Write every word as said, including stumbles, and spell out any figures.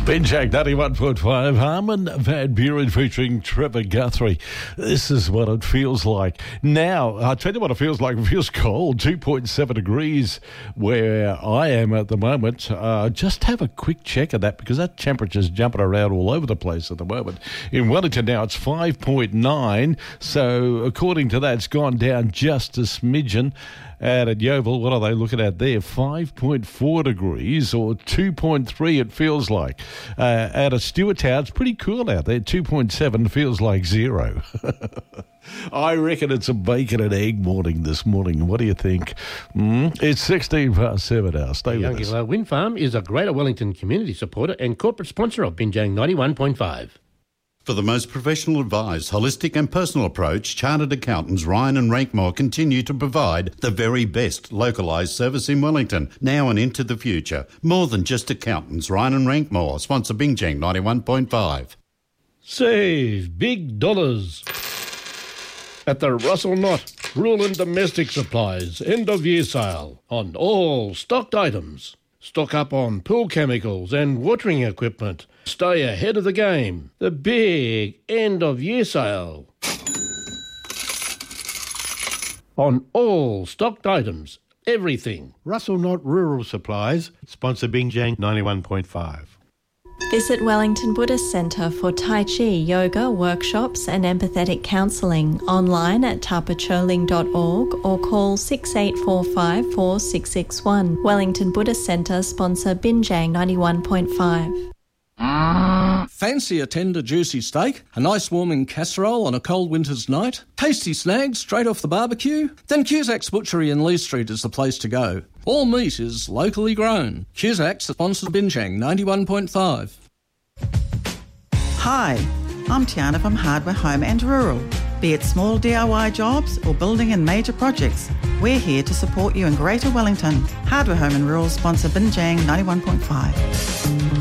Binjang ninety-one point five, Harman Van Buren featuring Trevor Guthrie. This is what it feels like. Now, I'll tell you what it feels like. It feels cold, two point seven degrees where I am at the moment. Uh, just have a quick check of that because that temperature's jumping around all over the place at the moment. In Wellington now, it's five point nine. So according to that, it's gone down just a smidgen. And at Yeovil, what are they looking at there? five point four degrees or two point three it feels like. Uh, out of Stewarttown, it's pretty cool out there. two point seven feels like zero. I reckon it's a bacon and egg morning this morning. What do you think? Mm? It's sixteen past seven now. Stay with us. Youngie Wind Farm is a Greater Wellington community supporter and corporate sponsor of Binjang ninety-one point five. For the most professional advised, holistic and personal approach, Chartered Accountants Ryan and Rankmore continue to provide the very best localised service in Wellington, now and into the future. More than just accountants, Ryan and Rankmore sponsor Binjang ninety-one point five. Save big dollars at the Russell Knott Rural and Domestic Supplies end-of-year sale on all stocked items. Stock up on pool chemicals and watering equipment. Stay ahead of the game. The big end-of-year sale on all stocked items. Everything. Russell Knott Rural Supplies sponsor Binjang ninety-one point five. Visit Wellington Buddhist Centre for Tai Chi, yoga, workshops and empathetic counselling online at tapacholing dot org or call six eight four five, four six six one. Wellington Buddhist Centre sponsor Binjang ninety-one point five. Fancy a tender juicy steak, a nice warming casserole on a cold winter's night, tasty snags straight off the barbecue? Then Cusacks Butchery in Lee Street is the place to go. All meat is locally grown. Cusacks sponsors Binjang ninety-one point five. Hi, I'm Tiana from Hardware Home and Rural. Be it small D I Y jobs or building and major projects, we're here to support you in Greater Wellington. Hardware Home and Rural sponsor Binjang ninety-one point five.